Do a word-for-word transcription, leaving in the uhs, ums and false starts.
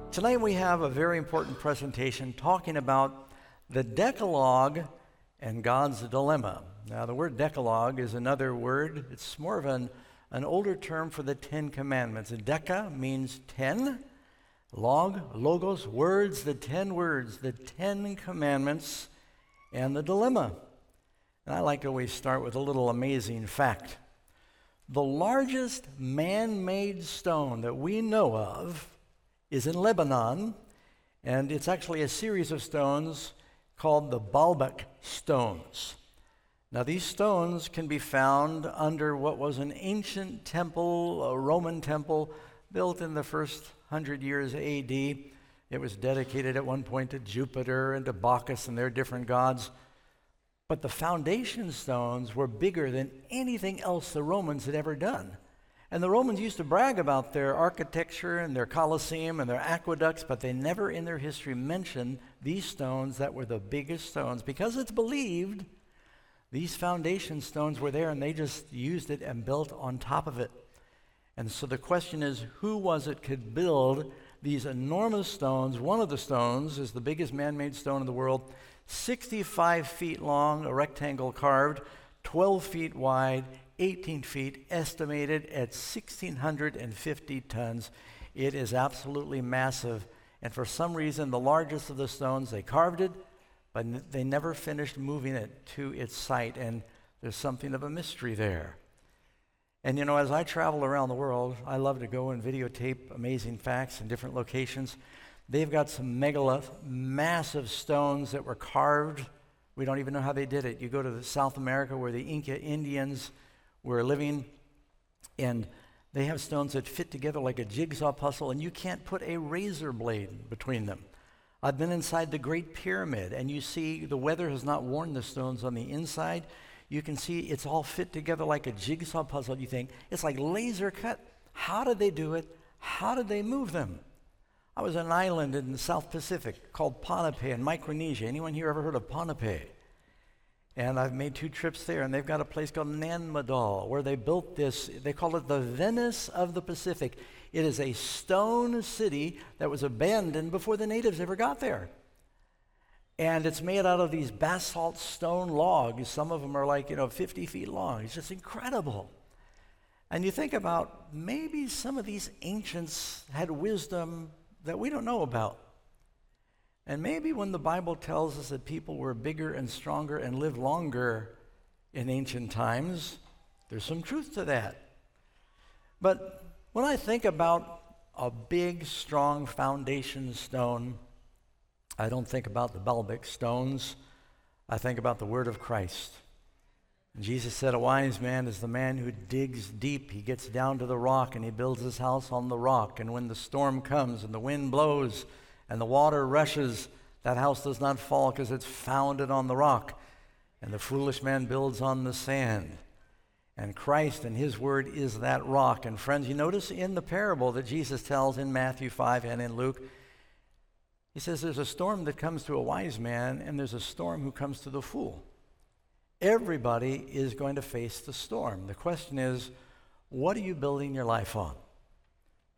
Tonight we have a very important presentation talking about the Decalogue and God's dilemma. Now the word Decalogue is another word. It's more of an, an older term for the Ten Commandments. Deca means ten. Log, logos, words, the ten words, the Ten Commandments, and the dilemma. And I like to always start with a little amazing fact. The largest man-made stone that we know of is in Lebanon, and it's actually a series of stones called the Baalbek stones. Now these stones can be found under what was an ancient temple, a Roman temple, built in the first hundred years A D. It was dedicated at one point to Jupiter and to Bacchus and their different gods. But the foundation stones were bigger than anything else the Romans had ever done. And the Romans used to brag about their architecture and their Colosseum and their aqueducts, but they never in their history mentioned these stones that were the biggest stones, because it's believed these foundation stones were there and they just used it and built on top of it. And so the question is, who was it could build these enormous stones? One of the stones is the biggest man-made stone in the world, sixty-five feet long, a rectangle carved, twelve feet wide, eighteen feet, estimated at one thousand six hundred fifty tons. It is absolutely massive. And for some reason, the largest of the stones, they carved it, but n- they never finished moving it to its site. And there's something of a mystery there. And you know, as I travel around the world, I love to go and videotape amazing facts in different locations. They've got some megalith, massive stones that were carved. We don't even know how they did it. You go to the South America where the Inca Indians were living, and they have stones that fit together like a jigsaw puzzle, and you can't put a razor blade between them. I've been inside the Great Pyramid, and you see the weather has not worn the stones on the inside. You can see it's all fit together like a jigsaw puzzle. You think, it's like laser cut. How did they do it? How did they move them? I was on an island in the South Pacific called Ponape in Micronesia. Anyone here ever heard of Ponape? And I've made two trips there, and they've got a place called Nanmadol where they built this. They call it the Venice of the Pacific. It is a stone city that was abandoned before the natives ever got there. And it's made out of these basalt stone logs. Some of them are like, you know, fifty feet long. It's just incredible. And you think about maybe some of these ancients had wisdom that we don't know about. And maybe when the Bible tells us that people were bigger and stronger and lived longer in ancient times, there's some truth to that. But when I think about a big, strong foundation stone, I don't think about the Baalbek stones. I think about the word of Christ. And Jesus said, a wise man is the man who digs deep. He gets down to the rock and he builds his house on the rock. And when the storm comes and the wind blows and the water rushes, that house does not fall because it's founded on the rock. And the foolish man builds on the sand. And Christ and his word is that rock. And friends, you notice in the parable that Jesus tells in Matthew five and in Luke, he says there's a storm that comes to a wise man and there's a storm who comes to the fool. Everybody is going to face the storm. The question is, what are you building your life on?